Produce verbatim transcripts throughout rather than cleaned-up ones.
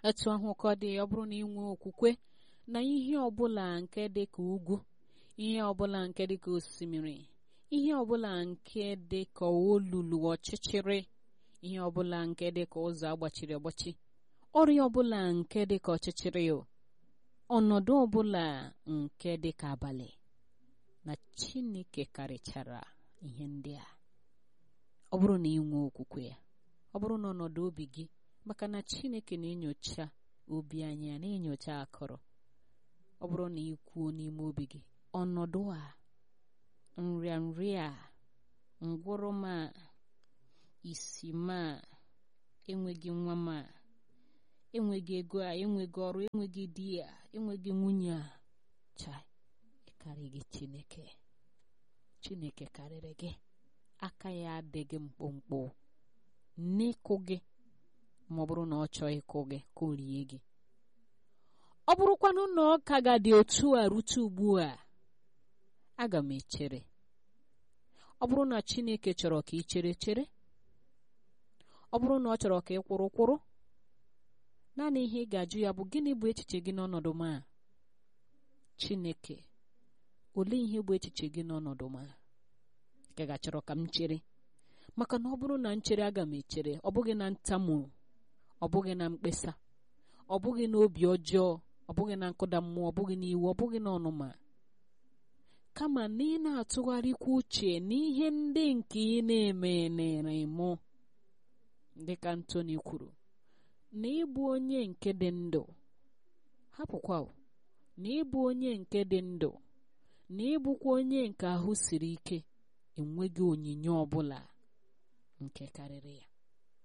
etu ahụ ka ọ dị ọ bụrụ na ị nwee okwukwe na ihe ọbụla nke dị ka ugwu, ihe ọbụla nke dị ka osimiri, ihe ọbụla nke dị ka olulu ọchịchịrị, ihe ọbụla nke dị ka ụzọ agbachiri agbachi, ọrịa ọbụla nke dị ka ọchịchịrị, ọnọdụ ọbụla nke dị ka abalị, na Chineke karịchara ihe ndị a. Ọ bụrụ na ị nwee okwukwe ya, ọ bụrụ na ọnọdụ obi gị, maka na Chineke na-enyocha obi anyị, ya na-enyocha akọrọ. Ọ bụrụ na ị kwuo n'ime obi gị, ọnọdụ a, nrịanrịa, ngwụrụma, isima, enweghị nwa ma, enweghị ego a, enweghị ọrụ, enweghị di a, enweghị nwunye a, chai, ịkarịghị Chineke. Chineke karịrị gị, aka ya adịghị mkpụmkpụ n'ịkụ gị, ma ọ bụrụ na ọ chọọ ịkụ gị ka o rie gị. Ọ bụrụkwanụ na ọ ka ga dị otu a rute ugbu a, aga m echere. Ọ bụrụ na Chineke chọrọ ka ị chere chere, ọ bụrụ na ọ chọrọ ka ị kwụrụ kwụrụ, naanị ihe ị ga-ajụ ya bụ gịnị bụ echiche gị n'ọnọdụ m a? Chineke, olee ihe bụ echiche gị n'ọnọdụ m a? Ka ga-achọrọ ka m chere, maka na ọ bụrụ na nchere, aga m echere, ọ bụghị na ntamu, ọ bụghị na mkpesa, ọ bụghị na obi ọjọọ, ọ bụghị na nkụda mmụọ, ọ bụghị na iwu, ọ bụghị na ọnụma, kama na ị na-atụgharịkwa uche n'ihe ndị nke ị na-eme na-eme. Dịka Antoni kwuru, na ịbụ onye nke dị ndụ, hapụkwa na ịbụ onye nke dị ndụ, na ịbụkwa onye nke ahụ siri ike, enweghị onyinye ọbụla nke karịrị ya.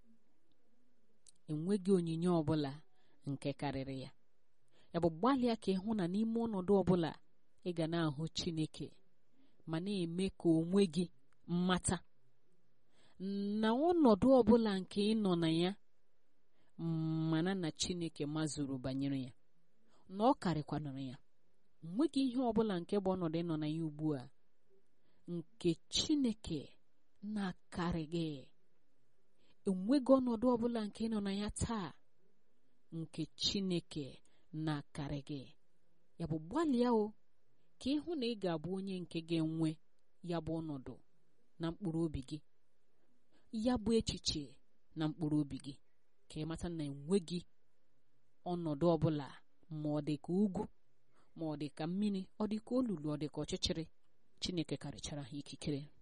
Enweghị onyinye ọbụla nke karịrị ya. Ya bụ gbalịa ka ịhụ na n'ime ọnọdụ ọbụla ị ga na-ahụ Chineke, ma na-eme ka onwe gị mmata na ọnọdụ ọbụla nke ị nọ na ya, mana na Chineke mazuru banyere ya, na ọ karịkwanụrụ ya. Enweghị ihe ọbụla nke bụ ọnọdụ ị nọ na ya ugbu a nke Chineke na-akarị gị. Enweghị ọnọdụ ọbụla nke ị nọ na ya taa nke Chineke na-akarị gị. Ya bụ gbalịa o ka ịhụ na ị ga-abụ onye nke ga-enwe ya bụ ọnọdụ na mkpụrụ obi gị, ya bụ echiche na mkpụrụ obi gị, ka ị mata na enweghị ọnọdụ ọbụla, ma ọ dị ka ugwu, ma ọ dị ka mmiri, ọ dị ka olulu, ọ dị ka ọchịchịrị, Chineke karịchara ha ikikere.